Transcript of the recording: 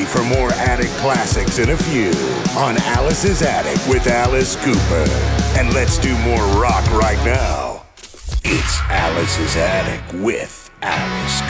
for more attic classics in a few on Alice's Attic with Alice Cooper. And let's do more rock right now. It's Alice's Attic with Alice